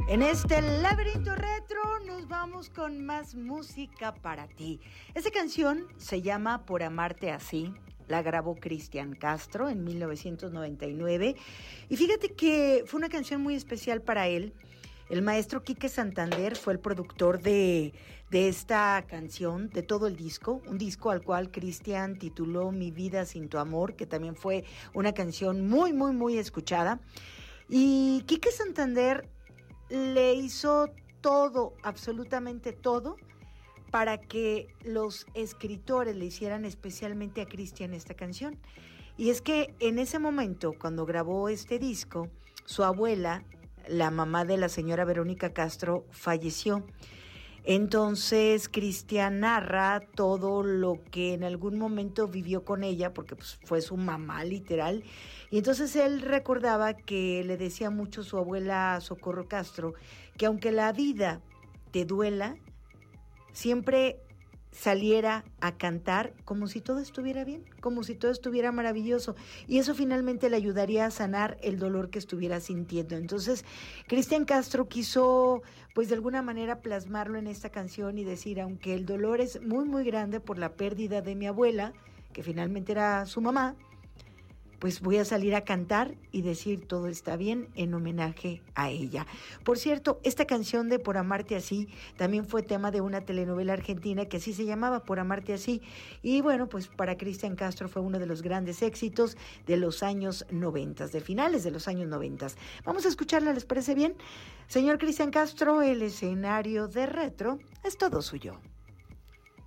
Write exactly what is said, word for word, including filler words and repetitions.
En este laberinto retro nos vamos con más música para ti. Esta canción se llama Por amarte así. La grabó Cristian Castro en mil novecientos noventa y nueve. Y fíjate que fue una canción muy especial para él. El maestro Quique Santander fue el productor de, de esta canción, de todo el disco, un disco al cual Cristian tituló Mi vida sin tu amor, que también fue una canción muy, muy, muy escuchada. Y Quique Santander le hizo todo, absolutamente todo, para que los escritores le hicieran especialmente a Cristian esta canción. Y es que en ese momento, cuando grabó este disco, su abuela, la mamá de la señora Verónica Castro, falleció. Entonces Cristian narra todo lo que en algún momento vivió con ella, porque pues, fue su mamá literal, y entonces él recordaba que le decía mucho su abuela Socorro Castro, que aunque la vida te duela, siempre saliera a cantar como si todo estuviera bien, como si todo estuviera maravilloso, y eso finalmente le ayudaría a sanar el dolor que estuviera sintiendo. Entonces Cristian Castro quiso pues de alguna manera plasmarlo en esta canción y decir, aunque el dolor es muy muy grande por la pérdida de mi abuela, que finalmente era su mamá, pues voy a salir a cantar y decir todo está bien en homenaje a ella. Por cierto, esta canción de Por amarte así también fue tema de una telenovela argentina que así se llamaba, Por amarte así. Y bueno, pues para Cristian Castro fue uno de los grandes éxitos de los años noventas, de finales de los años noventas. Vamos a escucharla, ¿les parece bien? Señor Cristian Castro, el escenario de Retro es todo suyo.